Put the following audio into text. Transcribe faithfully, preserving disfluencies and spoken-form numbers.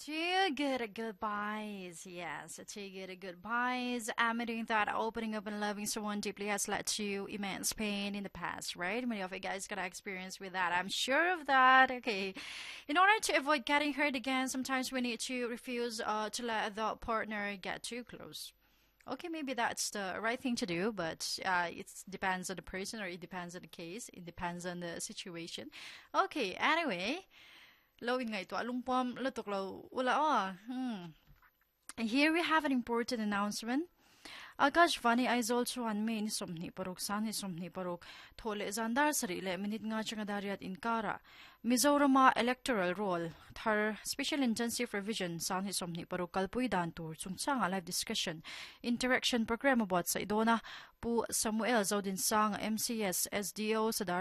Two good goodbyes, yes, two good goodbyes. Admitting that opening up and loving someone deeply has led to immense pain in the past, right? Many of you guys got experience with that. I'm sure of that. Okay, in order to avoid getting hurt again, sometimes we need to refuse uh, to let the partner get too close. Okay, maybe that's the right thing to do, but uh, it depends on the person or it depends on the case. It depends on the situation. Okay, anyway. Lawin nga ito, alumpam, latok law, wala ah. Hmm. And here we have an important announcement. Akashvani Aizol Chuan main somni parok sani somni parok thole zandar sarile minute nga changa dariat inkara Mizorama electoral roll thar special intensive revision sani somni parok kalpui dan tur chungchanga live discussion interaction program about sa idona pu Samuel Zodin sang M C S S D O sa